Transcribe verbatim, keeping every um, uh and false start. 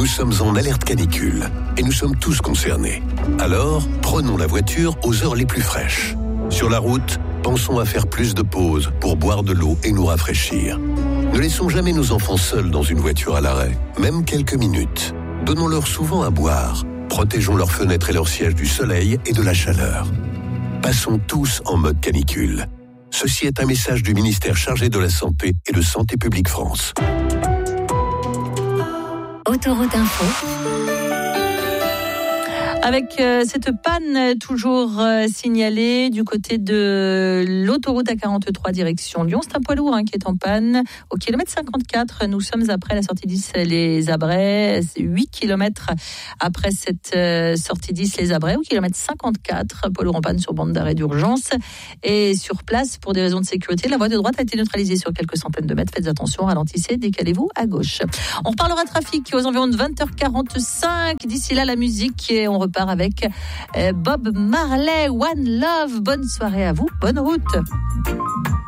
sommes en alerte canicule et nous sommes tous concernés. Alors, prenons la voiture aux heures les plus fraîches. Sur la route, pensons à faire plus de pauses pour boire de l'eau et nous rafraîchir. Ne laissons jamais nos enfants seuls dans une voiture à l'arrêt, même quelques minutes. Donnons-leur souvent à boire. Protégeons leurs fenêtres et leurs sièges du soleil et de la chaleur. Passons tous en mode canicule. Ceci est un message du ministère chargé de la Santé et de Santé publique France. Autoroute Info. Avec euh, cette panne toujours euh, signalée du côté de l'autoroute A quarante-trois direction Lyon. C'est un poids lourd hein, qui est en panne. Au kilomètre cinquante-quatre, nous sommes après la sortie dix Les Abrais. C'est huit kilomètres après cette euh, sortie dix Les Abrais. Au kilomètre cinquante-quatre, poids lourd en panne sur bande d'arrêt d'urgence. Et sur place, pour des raisons de sécurité, la voie de droite a été neutralisée sur quelques centaines de mètres. Faites attention, ralentissez, décalez-vous à gauche. On reparlera trafic aux environs de vingt heures quarante-cinq. D'ici là, la musique et on repart avec Bob Marley, One Love. Bonne soirée à vous, bonne route.